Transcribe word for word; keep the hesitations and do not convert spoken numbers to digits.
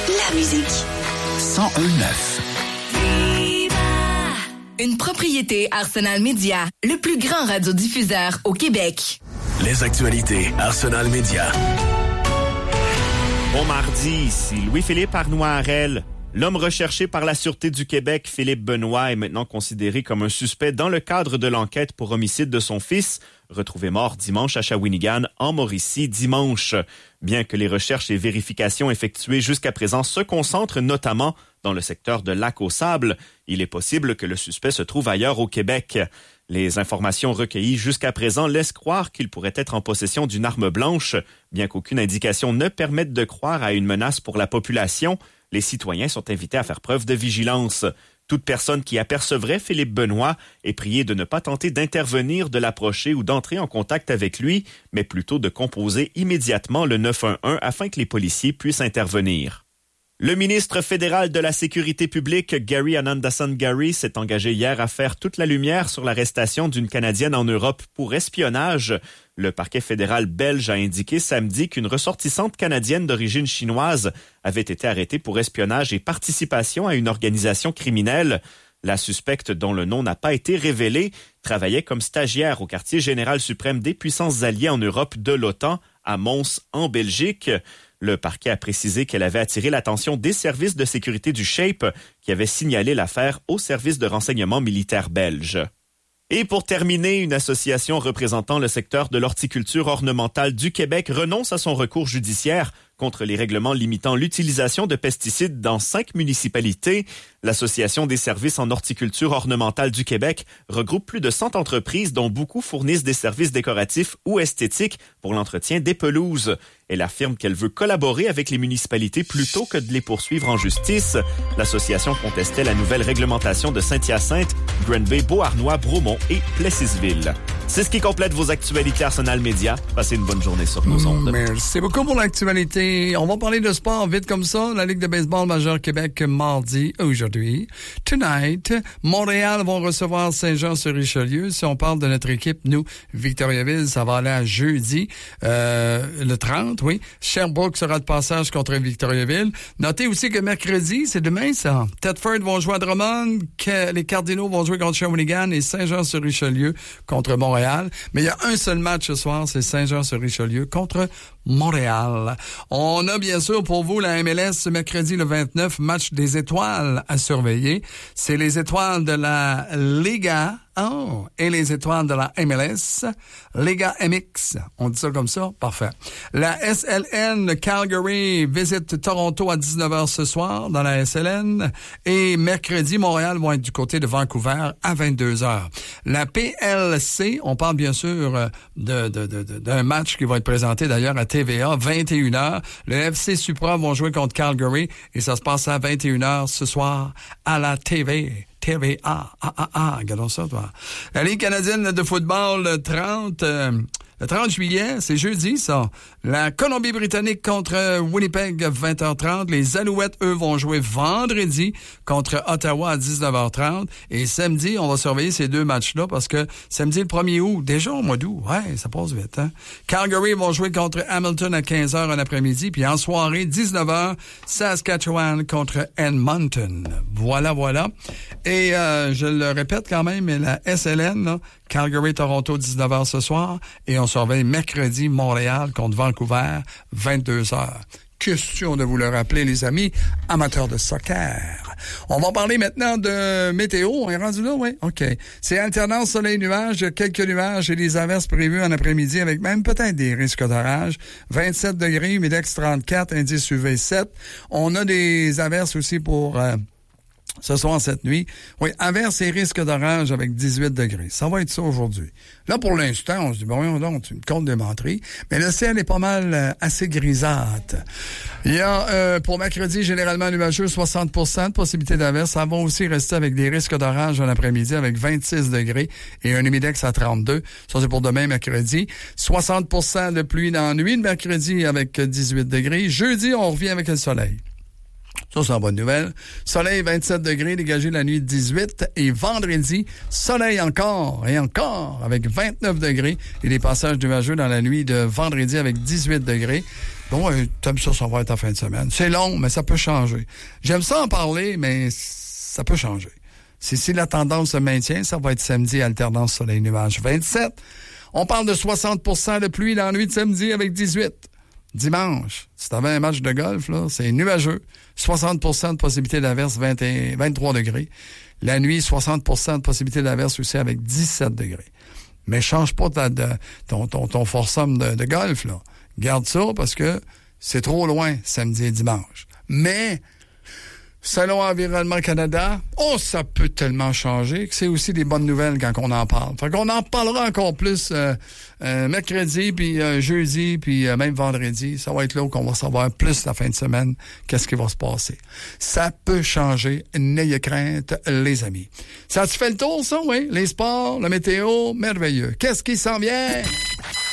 La musique. cent un neuf. Une propriété Arsenal Media, le plus grand radiodiffuseur au Québec. Les actualités Arsenal Media. Bon mardi, ici Louis-Philippe Arnois-Harel. L'homme recherché par la Sûreté du Québec, Philippe Benoît, est maintenant considéré comme un suspect dans le cadre de l'enquête pour homicide de son fils, retrouvé mort dimanche à Shawinigan, en Mauricie, dimanche. Bien que les recherches et vérifications effectuées jusqu'à présent se concentrent notamment dans le secteur de Lac-aux-Sables, il est possible que le suspect se trouve ailleurs au Québec. Les informations recueillies jusqu'à présent laissent croire qu'il pourrait être en possession d'une arme blanche. Bien qu'aucune indication ne permette de croire à une menace pour la population, les citoyens sont invités à faire preuve de vigilance. Toute personne qui apercevrait Philippe Benoît est priée de ne pas tenter d'intervenir, de l'approcher ou d'entrer en contact avec lui, mais plutôt de composer immédiatement le neuf un un afin que les policiers puissent intervenir. Le ministre fédéral de la Sécurité publique, Gary Anandasan-Gary, s'est engagé hier à faire toute la lumière sur l'arrestation d'une Canadienne en Europe pour espionnage. Le parquet fédéral belge a indiqué samedi qu'une ressortissante canadienne d'origine chinoise avait été arrêtée pour espionnage et participation à une organisation criminelle. La suspecte, dont le nom n'a pas été révélé, travaillait comme stagiaire au quartier général suprême des puissances alliées en Europe de l'OTAN à Mons, en Belgique. Le parquet a précisé qu'elle avait attiré l'attention des services de sécurité du SHAPE qui avaient signalé l'affaire au service de renseignement militaire belge. Et pour terminer, une association représentant le secteur de l'horticulture ornementale du Québec renonce à son recours judiciaire contre les règlements limitant l'utilisation de pesticides dans cinq municipalités. L'Association des services en horticulture ornementale du Québec regroupe plus de cent entreprises dont beaucoup fournissent des services décoratifs ou esthétiques pour l'entretien des pelouses. Elle affirme qu'elle veut collaborer avec les municipalités plutôt que de les poursuivre en justice. L'association contestait la nouvelle réglementation de Saint-Hyacinthe, Granby, Beauharnois, Bromont et Plessisville. C'est ce qui complète vos actualités Arsenal Media. Passez une bonne journée sur nos ondes. Merci beaucoup pour l'actualité. On va parler de sport vite comme ça. La Ligue de baseball majeure Québec mardi, aujourd'hui. Tonight, Montréal vont recevoir Saint-Jean-sur-Richelieu. Si on parle de notre équipe, nous, Victoriaville, ça va aller à jeudi, euh, le trente, oui. Sherbrooke sera de passage contre Victoriaville. Notez aussi que mercredi, c'est demain ça. Thetford vont jouer à Drummond, que les Cardinaux vont jouer contre Shawinigan et Saint-Jean-sur-Richelieu contre Montréal. Mais il y a un seul match ce soir, c'est Saint-Jean-sur-Richelieu contre Montréal. On a bien sûr pour vous la M L S ce mercredi le vingt-neuf, match des étoiles à surveiller. C'est les étoiles de la Liga oh, et les étoiles de la M L S, Liga M X. On dit ça comme ça? Parfait. La S L N Calgary visite Toronto à dix-neuf heures ce soir dans la S L N et mercredi, Montréal vont être du côté de Vancouver à vingt-deux heures. La P L C, on parle bien sûr de, de, de, de, d'un match qui va être présenté d'ailleurs à T V A, vingt et une heures. Le F C Supra vont jouer contre Calgary et ça se passe à vingt et une heures ce soir à la T V. T V A. Ah, ah, ah, regardons ça, toi. La Ligue canadienne de football, le trente, euh, le trente juillet, c'est jeudi, ça. La Colombie-Britannique contre Winnipeg, vingt heures trente. Les Alouettes, eux, vont jouer vendredi contre Ottawa à dix-neuf heures trente. Et samedi, on va surveiller ces deux matchs-là parce que samedi, le premier août, déjà au mois d'août, ouais, ça passe vite, hein. Calgary vont jouer contre Hamilton à quinze heures en après-midi. Puis en soirée, dix-neuf heures, Saskatchewan contre Edmonton. Voilà, voilà. Et euh, je le répète quand même, mais la S L N, là, Calgary-Toronto, dix-neuf heures ce soir. Et on surveille mercredi Montréal contre Vancouver, vingt-deux heures. Question de vous le rappeler, les amis, amateurs de soccer. On va parler maintenant de météo. On est rendu là, oui? OK. C'est alternance soleil-nuage, quelques nuages et des averses prévues en après-midi avec même peut-être des risques d'orage. vingt-sept degrés, Midex trente-quatre, indice U V sept. On a des averses aussi pour... Euh, ce soir, cette nuit. Oui, averse et risque d'orage avec dix-huit degrés. Ça va être ça aujourd'hui. Là, pour l'instant, on se dit, bon, donc, tu me comptes de menterie. Mais le ciel est pas mal euh, assez grisâtre. Il y a, euh, pour mercredi, généralement nuageux, soixante pour cent de possibilité d'averse. Ça va aussi rester avec des risques d'orage en après-midi avec vingt-six degrés et un humidex à trente-deux. Ça, c'est pour demain, mercredi. soixante pour cent de pluie dans la nuit de mercredi avec dix-huit degrés. Jeudi, on revient avec le soleil. Ça, c'est une bonne nouvelle. Soleil, vingt-sept degrés, dégagé la nuit, dix-huit. Et vendredi, soleil encore et encore avec vingt-neuf degrés. Et des passages nuageux dans la nuit de vendredi avec dix-huit degrés. Bon, ouais, t'aimes ça, ça va être en fin de semaine. C'est long, mais ça peut changer. J'aime ça en parler, mais ça peut changer. Si, si la tendance se maintient, ça va être samedi, alternance soleil-nuage vingt-sept. On parle de soixante pour cent de pluie dans la nuit de samedi avec dix-huit. Dimanche, si t'avais un match de golf, là, c'est nuageux. soixante pour cent de possibilité d'averse, vingt et un, vingt-trois degrés. La nuit, soixante pour cent de possibilité d'averse aussi avec dix-sept degrés. Mais change pas ta, de, ton, ton, ton foursome de, de golf, là. Garde ça parce que c'est trop loin, samedi et dimanche. Mais, selon Environnement Canada, oh, ça peut tellement changer que c'est aussi des bonnes nouvelles quand on en parle. Fait qu'on en parlera encore plus euh, euh, mercredi, puis euh, jeudi, puis euh, même vendredi. Ça va être là qu'on va savoir plus la fin de semaine qu'est-ce qui va se passer. Ça peut changer, n'ayez crainte, les amis. Ça te fait le tour, ça, oui? Les sports, la météo, merveilleux. Qu'est-ce qui s'en vient?